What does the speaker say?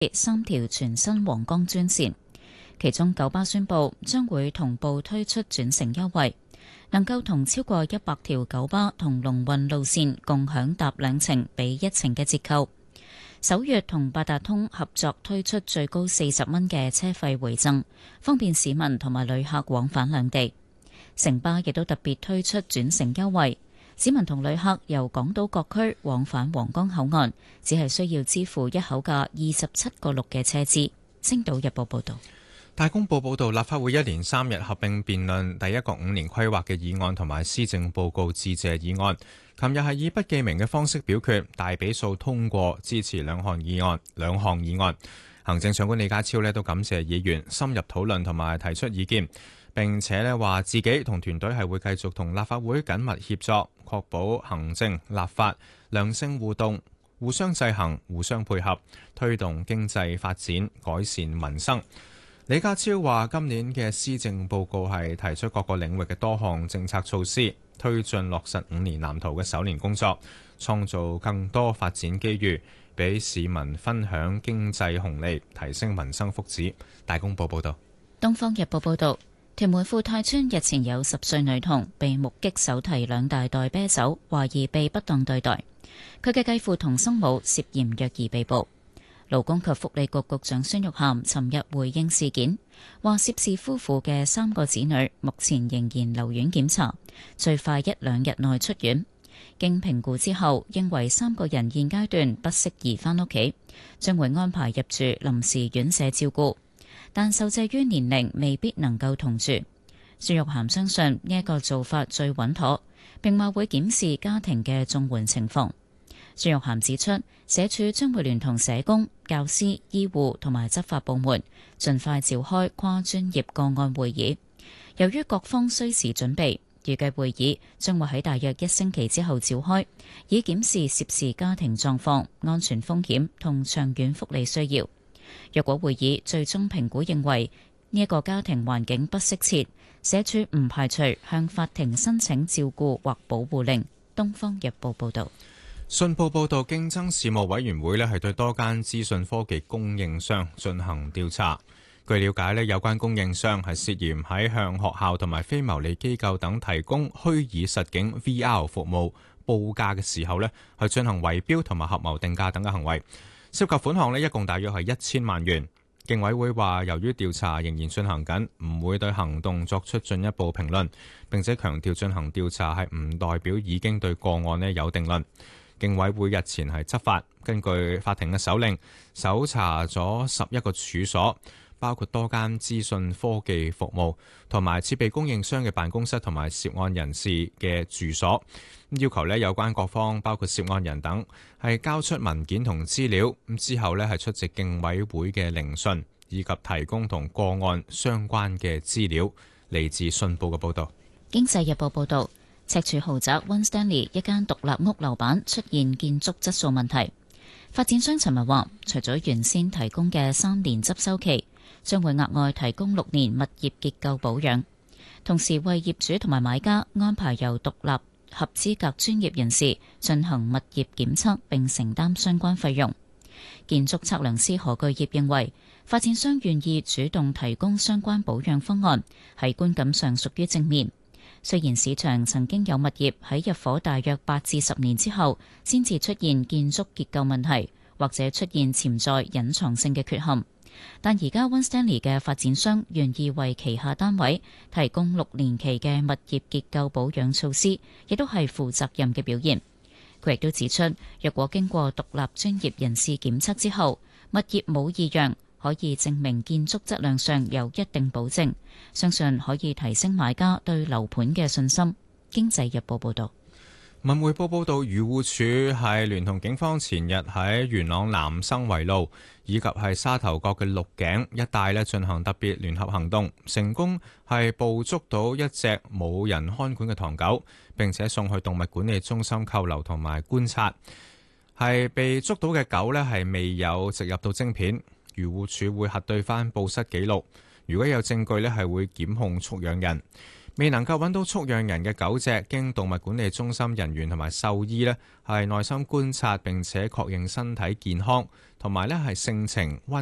3條全新皇崗專線，其中九巴宣布將會同步推出轉乘優惠，能夠同超過100條九巴同龍運路線共享搭2程比1程嘅折扣。首月同八達通合作推出最高40蚊嘅車費回贈，方便市民同埋旅客往返兩地。城巴亦都特別推出轉乘優惠，市民同旅客由港島各區往返皇崗口岸，只係需要支付一口價27個6嘅車資。星島日報報道。 大公報報導，立法會1連3日合併辯論第一個5年規劃嘅議案同埋施政報告致謝議案。琴日係以不記名嘅方式表決，大比數通過支持兩項議案。行政長官李家超都感謝議員深入討論同埋提出意見，並且話自己同團隊係會繼續同立法會緊密協作，確保行政立法良性互動，互相制衡、互相配合，推動經濟發展，改善民生。李家超話今年嘅施政報告係提出各個領域嘅多項政策措施，推進落實5年藍圖嘅首年工作，創造更多發展機遇，俾市民分享經濟紅利，提升民生福祉。大公報報道。 東方日報報道，屯門富泰村日前有10歲女童被目擊手提2大袋啤酒，懷疑被不當對待，佢嘅繼父同生母涉嫌虐兒被捕。勞工及福利局局長孫玉菡尋日回應事件，話涉事夫婦嘅3個子女目前仍然留院檢查，最快1-2日內出院。經評估之後，認為3個人現階段不適宜返屋企，將會安排入住臨時院舍照顧，但受制於年齡，未必能夠同住。孫玉菡相信呢一個做法最穩妥，並話會檢視家庭嘅綜援情況。孫玉菡指出，社署將會聯同社工、教師、醫護同埋執法部門，盡快召開跨專業個案會議。由於各方需時準備，預計會議將會喺大約1星期之後召開，以檢視涉事家庭狀況、安全風險同長遠福利需要。若果會議最終評估認為呢一個家庭環境不適切，社署唔排除向法庭申請照顧或保護令。東方日報報道。 信報報導，競爭事務委員會係對多間資訊科技供應商進行調查。據了解有關供應商係涉嫌喺向學校同埋非牟利機構等提供虛擬實境 VR 服務報價嘅時候去進行圍標同埋合謀定價等嘅行為，涉及款項一共大約係1000萬元。競委會話，由於調查仍然進行緊，唔會對行動作出進一步評論，並且強調進行調查係唔代表已經對個案有定論。競委會日前係執法，根據法庭嘅手令，搜查咗11個處所，包括多間資訊科技服務同埋設備供應商嘅辦公室同埋涉案人士嘅住所，要求有關各方，包括涉案人等，係交出文件同資料，之後係出席競委會嘅聆訊，以及提供同個案相關嘅資料。嚟自信報嘅報導。 經濟日報報導。赤柱豪宅 One Stanley 一間獨立屋樓板出現建築質素問題，發展商尋日話，除咗原先提供嘅3年執收期，將會額外提供6年物業結構保養，同時為業主同埋買家安排由獨立合資格專業人士進行物業檢測並承擔相關費用。建築測量師何巨業認為，發展商願意主動提供相關保養方案，喺觀感上屬於正面。雖然市場曾經有物業喺入伙大約8至10年之後，先至出現建築結構問題，或者出現潛在隱藏性嘅缺陷，但而家 One Stanley 嘅發展商願意為旗下單位提供6年期嘅物業結構保養措施，亦都係負責任嘅表現。佢亦都指出，若果經過獨立專業人士檢測之後，物業冇異樣，可以證明建築質量上有一定保證，相信可以提升買家對樓盤嘅信心。經濟日報報道。 文匯報報道，漁護署係聯同警方前日喺元朗南生圍路以及係沙頭角嘅鹿頸一帶進行特別聯合行動，成功係捕捉到一隻冇人看管嘅唐狗，並且送去動物管理中心扣留同埋觀察。係被捉到嘅狗係未有植入到晶片。漁護署會核對翻報失記錄，如果有證據係會檢控畜養人。 未能夠揾到畜養人嘅狗隻，經動物管理中心人員同埋獸醫係耐心觀察並且確認身體健康，同埋係性情溫